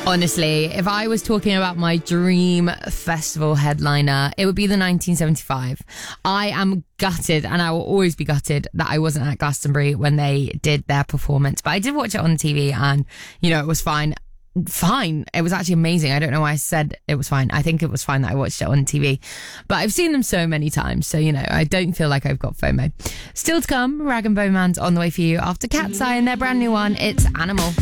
Honestly, if I was talking about my dream festival headliner, it would be the 1975. I am gutted, and I will always be gutted, that I wasn't at Glastonbury when they did their performance. But I did watch it on TV, and, you know, it was fine. It was actually amazing. I don't know why I said it was fine. I think it was fine that I watched it on TV, but I've seen them so many times, so, you know, I don't feel like I've got FOMO. Still to come, Rag and Bone Man's on the way for you after Cat's Eye and their brand new one, It's Animal.